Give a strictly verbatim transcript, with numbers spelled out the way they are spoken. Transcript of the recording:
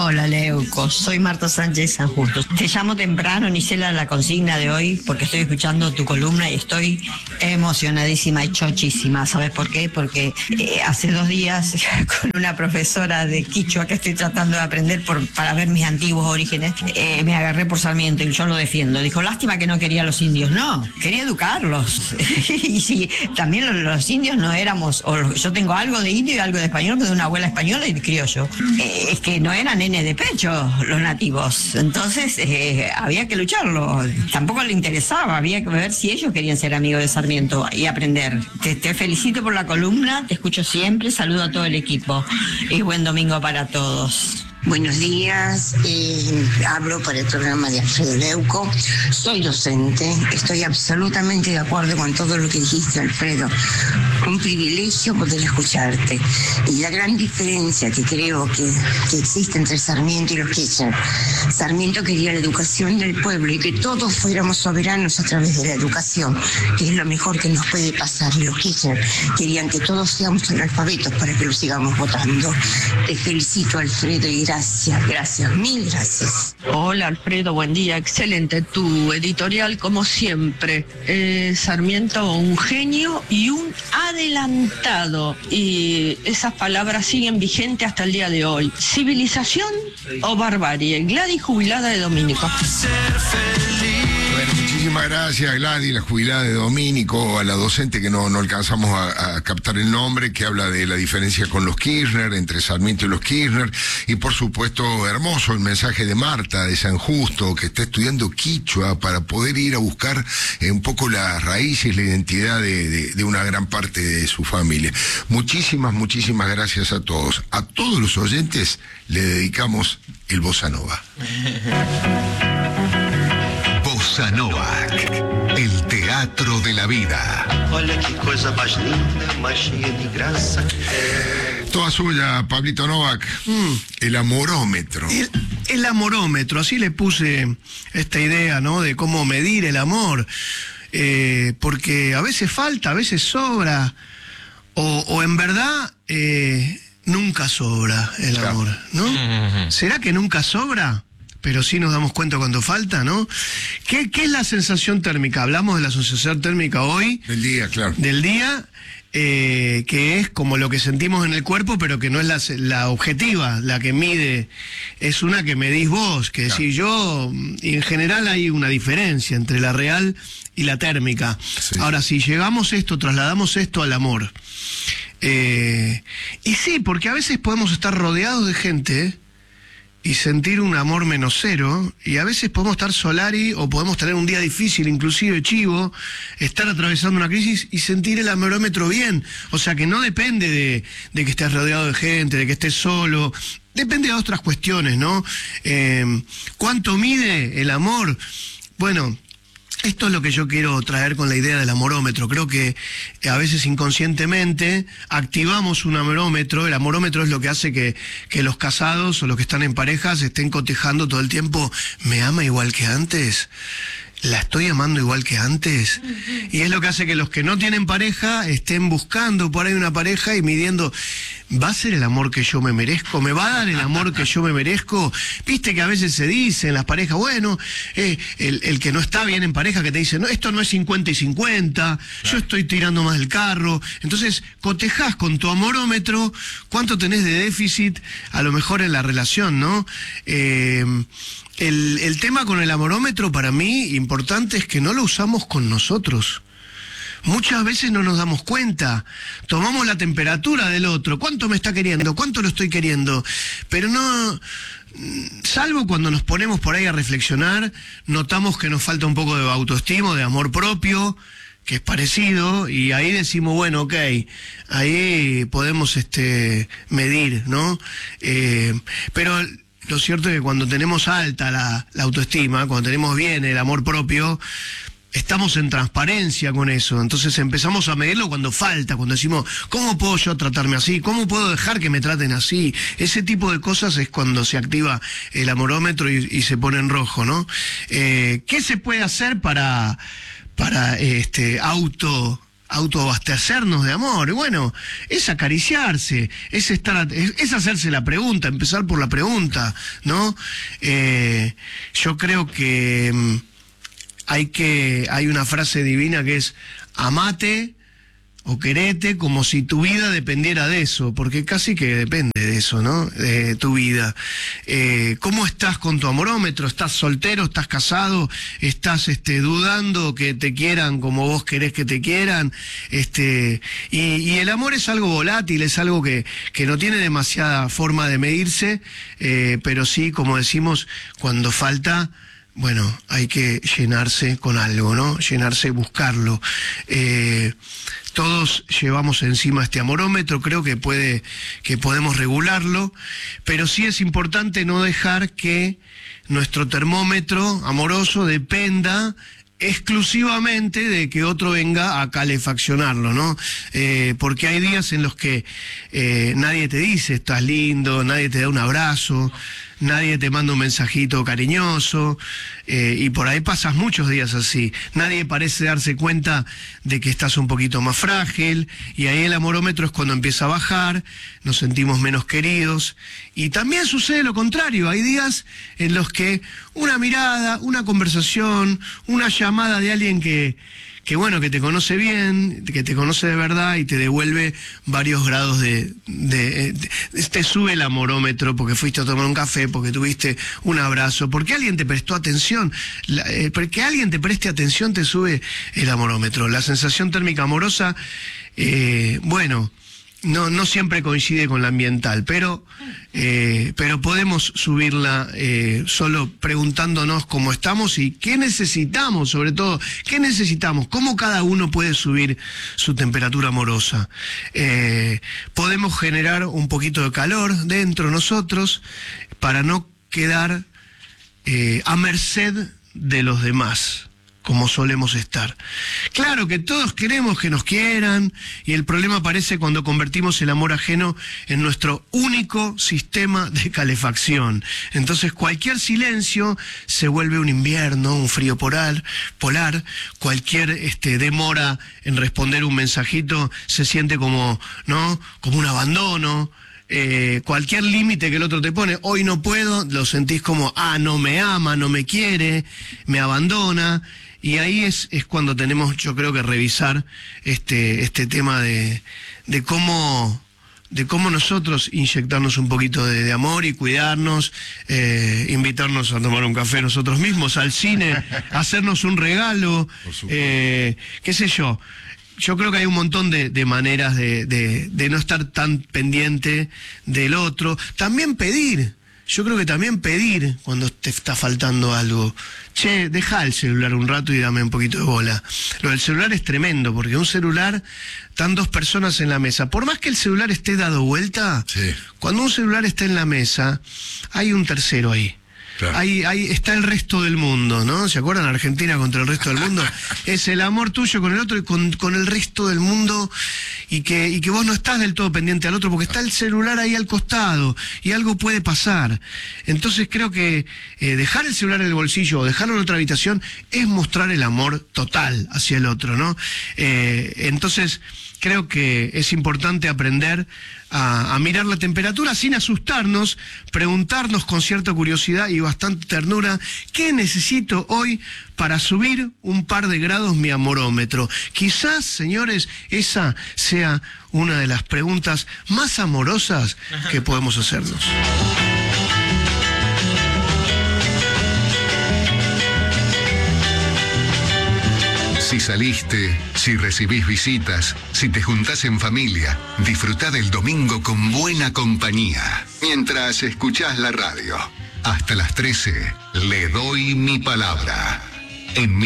Hola, Leuco. Soy Marta Sánchez San Justo. Te llamo temprano, ni sé la, la consigna de hoy, porque estoy escuchando tu columna y estoy emocionadísima y chochísima. ¿Sabes por qué? Porque eh, hace dos días, con una profesora de quichua que estoy tratando de aprender por, para ver mis antiguos orígenes, eh, me agarré por Sarmiento y yo lo defiendo. Dijo, lástima que no quería a los indios. No, quería educarlos. Y si también los, los indios no éramos, o yo tengo algo de indio y algo de español, de una abuela española y de criollo. Eh, es que no eran nene de pecho los nativos, entonces eh, había que lucharlo. Tampoco le interesaba, había que ver si ellos querían ser amigos de Sarmiento y aprender. Te, te felicito por la columna, te escucho siempre, saludo a todo el equipo y buen domingo para todos. Buenos días, eh, hablo para el programa de Alfredo Leuco. Soy docente, estoy absolutamente de acuerdo con todo lo que dijiste, Alfredo. Un privilegio poder escucharte. Y la gran diferencia que creo que, que existe entre Sarmiento y los Kirchner. Sarmiento quería la educación del pueblo y que todos fuéramos soberanos a través de la educación, que es lo mejor que nos puede pasar. Y los Kirchner querían que todos seamos analfabetos para que los sigamos votando. Te felicito, Alfredo, y gracias, gracias, mil gracias. Hola, Alfredo, buen día, excelente tu editorial como siempre. Eh, Sarmiento, un genio y un adelantado, y esas palabras siguen vigentes hasta el día de hoy. Civilización o barbarie. Gladys, jubilada de Domínico. Bueno, muchísimas gracias, Gladys, la jubilada de Domínico, a la docente que no, no alcanzamos a, a captar el nombre, que habla de la diferencia con los Kirchner, entre Sarmiento y los Kirchner, y por supuesto, hermoso el mensaje de Marta de San Justo, que está estudiando quichua para poder ir a buscar eh, un poco las raíces, la identidad de, de, de una gran parte de su familia. Muchísimas, muchísimas gracias a todos. A todos los oyentes le dedicamos el Bossa Nova. Bossa Nova, el teatro de la vida. Olha que coisa mais linda, mais cheia de graça. Toda suya, Pablito Novak. Mm. El amorómetro. El, el amorómetro, así le puse esta idea, ¿no? De cómo medir el amor. Eh, porque a veces falta, a veces sobra. O, o en verdad, eh, nunca sobra el claro. amor, ¿no? Mm-hmm. ¿Será que nunca sobra? Pero sí nos damos cuenta cuando falta, ¿no? ¿Qué, qué es la sensación térmica? Hablamos de la sensación térmica hoy. Del día, claro. Del día, eh, que es como lo que sentimos en el cuerpo, pero que no es la, la objetiva, la que mide. Es una que medís vos, que claro. decís yo, y en general hay una diferencia entre la real y la térmica. Sí. Ahora, si llegamos esto, trasladamos esto al amor. Eh, y sí, porque a veces podemos estar rodeados de gente y sentir un amor menos cero, y a veces podemos estar solari o podemos tener un día difícil, inclusive chivo, estar atravesando una crisis y sentir el amorómetro bien. O sea que no depende de, de que estés rodeado de gente, de que estés solo, depende de otras cuestiones, ¿no? Eh, ¿Cuánto mide el amor? Bueno, esto es lo que yo quiero traer con la idea del amorómetro. Creo que a veces inconscientemente activamos un amorómetro. El amorómetro es lo que hace que, que los casados o los que están en parejas estén cotejando todo el tiempo. ¿Me ama igual que antes? ¿La estoy amando igual que antes? Y es lo que hace que los que no tienen pareja estén buscando por ahí una pareja y midiendo, ¿va a ser el amor que yo me merezco? ¿Me va a dar el amor que yo me merezco? Viste que a veces se dice en las parejas, bueno, eh, el, el que no está bien en pareja que te dice, no, esto no es cincuenta y cincuenta, yo estoy tirando más del carro. Entonces cotejás con tu amorómetro cuánto tenés de déficit a lo mejor en la relación, ¿no? Eh... El, el tema con el amorómetro para mí importante es que no lo usamos con nosotros. Muchas veces no nos damos cuenta, tomamos la temperatura del otro, cuánto me está queriendo, cuánto lo estoy queriendo, pero no, salvo cuando nos ponemos por ahí a reflexionar, notamos que nos falta un poco de autoestima, de amor propio, que es parecido, y ahí decimos, bueno, ok, ahí podemos este medir, ¿no? Eh, pero lo cierto es que cuando tenemos alta la, la autoestima, cuando tenemos bien el amor propio, estamos en transparencia con eso. Entonces empezamos a medirlo cuando falta, cuando decimos, ¿cómo puedo yo tratarme así? ¿Cómo puedo dejar que me traten así? Ese tipo de cosas es cuando se activa el amorómetro y, y se pone en rojo, ¿no? Eh, ¿Qué se puede hacer para, para este, auto autoabastecernos de amor. Y bueno, es acariciarse, es estar, es, es hacerse la pregunta, empezar por la pregunta, ¿no? Eh, yo creo que um, hay que, hay una frase divina que es amate o querete como si tu vida dependiera de eso, porque casi que depende de eso, ¿no? De tu vida. Eh, ¿Cómo estás con tu amorómetro? ¿Estás soltero? ¿Estás casado? ¿Estás este, dudando que te quieran como vos querés que te quieran? Este, y, y el amor es algo volátil, es algo que, que no tiene demasiada forma de medirse, eh, pero sí, como decimos, cuando falta, bueno, hay que llenarse con algo, ¿no? Llenarse, buscarlo. Eh, todos llevamos encima este amorómetro, creo que puede, que podemos regularlo, pero sí es importante no dejar que nuestro termómetro amoroso dependa exclusivamente de que otro venga a calefaccionarlo, ¿no? Eh, porque hay días en los que eh, nadie te dice estás lindo, nadie te da un abrazo, nadie te manda un mensajito cariñoso, eh, y por ahí pasas muchos días así. Nadie parece darse cuenta de que estás un poquito más frágil, y ahí el amorómetro es cuando empieza a bajar, nos sentimos menos queridos, y también sucede lo contrario. Hay días en los que una mirada, una conversación, una llamada de alguien que que bueno, que te conoce bien, que te conoce de verdad y te devuelve varios grados de, de, de... te sube el amorómetro porque fuiste a tomar un café, porque tuviste un abrazo, porque alguien te prestó atención, la, eh, porque alguien te preste atención te sube el amorómetro. La sensación térmica amorosa, eh, bueno... No, no siempre coincide con la ambiental, pero, eh, pero podemos subirla eh, solo preguntándonos cómo estamos y qué necesitamos, sobre todo, qué necesitamos, cómo cada uno puede subir su temperatura amorosa. Eh, podemos generar un poquito de calor dentro de nosotros para no quedar eh, a merced de los demás, como solemos estar. Claro que todos queremos que nos quieran, y el problema aparece cuando convertimos el amor ajeno en nuestro único sistema de calefacción. Entonces cualquier silencio se vuelve un invierno, un frío polar, polar. Cualquier este, demora en responder un mensajito se siente como, ¿no? como un abandono. Eh, cualquier límite que el otro te pone, hoy no puedo, lo sentís como, ah, no me ama, no me quiere, me abandona. Y ahí es, es cuando tenemos, yo creo que revisar este, este tema de, de cómo, de cómo nosotros inyectarnos un poquito de, de amor y cuidarnos, eh, invitarnos a tomar un café nosotros mismos, al cine, hacernos un regalo, eh, qué sé yo. Yo creo que hay un montón de, de maneras de, de, de no estar tan pendiente del otro. También pedir. Yo creo que también pedir cuando te está faltando algo. Che, deja el celular un rato y dame un poquito de bola. Lo del celular es tremendo, porque un celular, están dos personas en la mesa. Por más que el celular esté dado vuelta, sí. Cuando un celular está en la mesa, hay un tercero ahí. Claro. Ahí, ahí está el resto del mundo, ¿no? ¿Se acuerdan? Argentina contra el resto del mundo. Es el amor tuyo con el otro y con, con el resto del mundo, y que, y que vos no estás del todo pendiente al otro porque está el celular ahí al costado y algo puede pasar. Entonces creo que eh, dejar el celular en el bolsillo o dejarlo en otra habitación es mostrar el amor total hacia el otro, ¿no? Eh, entonces creo que es importante aprender a, a mirar la temperatura sin asustarnos, preguntarnos con cierta curiosidad y bastante ternura, ¿qué necesito hoy para subir un par de grados mi amorómetro? Quizás, señores, esa sea una de las preguntas más amorosas que podemos hacernos. Si saliste, si recibís visitas, si te juntás en familia, disfrutá del domingo con buena compañía, mientras escuchás la radio. Hasta las trece, le doy mi palabra. En mi